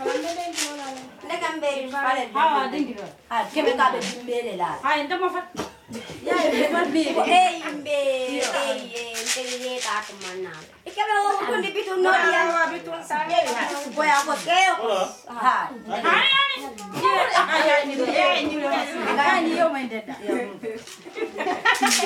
Ndekambere pale. Hawa dingi. Kebe kabe mbele la. Haya ndamafat. Ya mbe. Mbe. Ndele ta kumana. Ikebe kundi bitu no ya. Bitu sange. Boya ko keo. Ha. Haya ni. Ni yo mwendeda.